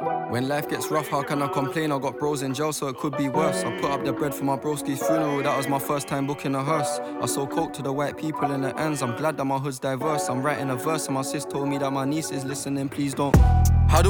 When life gets rough, how can I complain? I got bros in jail, so it could be worse. I put up the bread for my broski's funeral, that was my first time booking a hearse. I sold coke to the white people in the ends, I'm glad that my hood's diverse. I'm writing a verse and my sis told me that my niece is listening, please don't. How do